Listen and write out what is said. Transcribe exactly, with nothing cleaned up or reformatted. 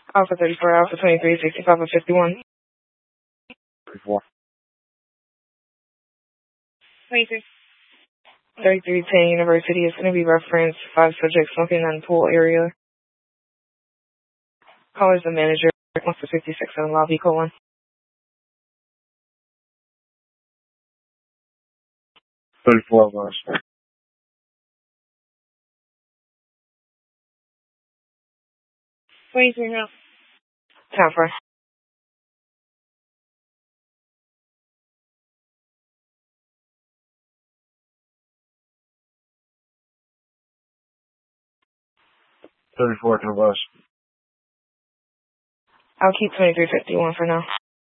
Alpha thirty-four, Alpha twenty-three, sixty-five of fifty-one. thirty-four. twenty-three. thirty-three ten University is going to be referenced. Five subjects smoking in the pool area. Caller's the manager. Wants for fifty-six in the lobby, colon. thirty-four hours. twenty-three now. Time for. thirty-four to the west. I'll keep twenty-three fifty-one for now.